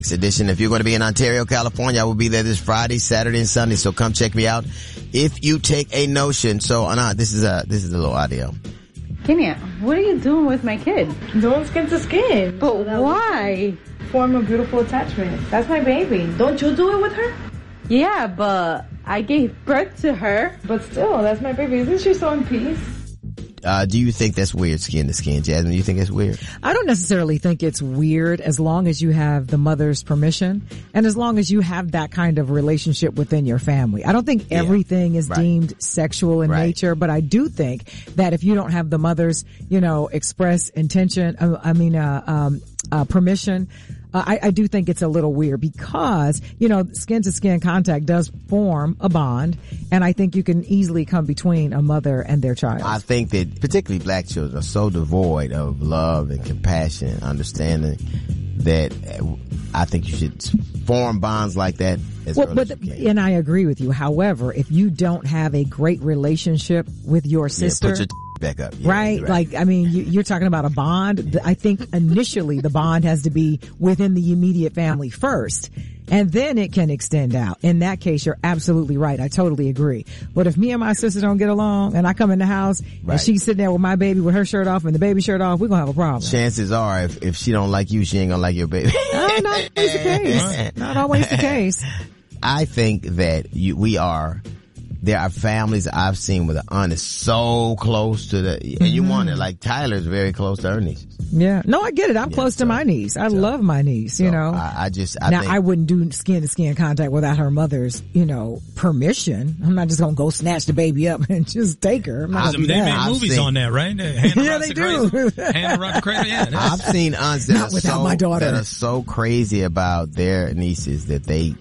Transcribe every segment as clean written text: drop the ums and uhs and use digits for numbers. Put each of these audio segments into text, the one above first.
edition. If you're going to be in Ontario, California, I will be there this Friday, Saturday, and Sunday. So come check me out. If you take a notion. So, Anna, this is a little audio. Kenya, what are you doing with my kid? Doing skin to skin. But why? Form a beautiful attachment. That's my baby. Don't you do it with her? Yeah, but I gave birth to her. But still, that's my baby. Isn't she so in peace? Do you think that's weird, skin to skin? Jasmine, do you think that's weird? I don't necessarily think it's weird as long as you have the mother's permission and as long as you have that kind of relationship within your family. I don't think everything is deemed sexual in nature, but I do think that if you don't have the mother's, express intention, permission, I do think it's a little weird because, skin to skin contact does form a bond, and I think you can easily come between a mother and their child. I think that particularly black children are so devoid of love and compassion and understanding that I think you should form bonds like that as early as you can. And I agree with you. However, if you don't have a great relationship with your sister, put your back up. Right? You're talking about a bond. I think initially the bond has to be within the immediate family first, and then it can extend out. In that case, you're absolutely right. I totally agree. But if me and my sister don't get along and I come in the house and she's sitting there with my baby with her shirt off and the baby shirt off, we're going to have a problem. Chances are if she don't like you, she ain't going to like your baby. Not always the case. Not always the case. I think that there are families I've seen where the aunt is so close to and you wonder, like Tyler's very close to her nieces. Yeah. No, I get it. I'm close to my niece. I love my niece, I think I wouldn't do skin to skin contact without her mother's, permission. I'm not just going to go snatch the baby up and just take her. They made movies on that, right? Yeah, they do. Hannah Rock Crazy. Yeah. I've seen aunts that are so crazy about their nieces that they're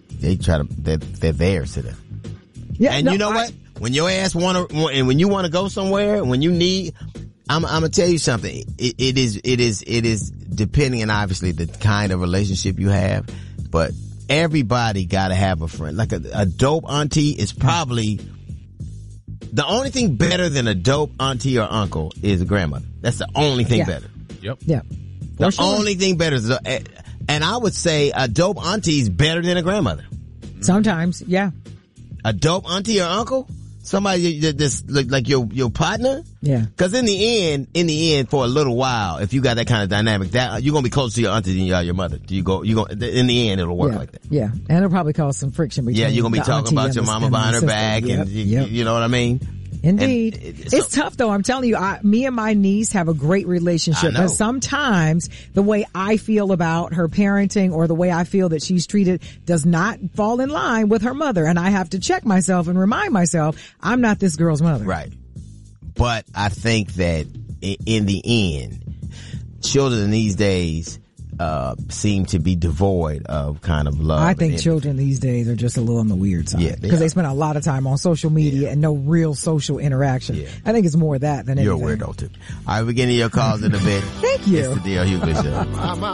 theirs to them. Yeah, and you know what? When your ass when you want to go somewhere, when you need, I'm gonna tell you something. It is depending on obviously the kind of relationship you have, but everybody gotta have a friend. Like a dope auntie is probably the only thing better than a dope auntie or uncle is a grandmother. That's the only thing better. Yep. Yeah. The only thing better is, and I would say a dope auntie is better than a grandmother. Sometimes, yeah. A dope auntie or uncle? Somebody that's like your partner? Yeah. Cause in the end, for a little while, if you got that kind of dynamic, that you're gonna be closer to your auntie than you are your mother. In the end, it'll work like that. Yeah. And it'll probably cause some friction between. Yeah, you're gonna be talking about your mama behind her back and you know what I mean? Indeed. It's tough though. I'm telling you, me and my niece have a great relationship. But sometimes the way I feel about her parenting or the way I feel that she's treated does not fall in line with her mother. And I have to check myself and remind myself, I'm not this girl's mother. Right. But I think that in the end, children these days seem to be devoid of kind of love. I think children these days are just a little on the weird side. Yeah, because they spend a lot of time on social media and no real social interaction. Yeah. I think it's more that than anything. You're a weirdo too. All right, we're getting your calls in a bit. Thank you. It's the D.L. Hughley Show.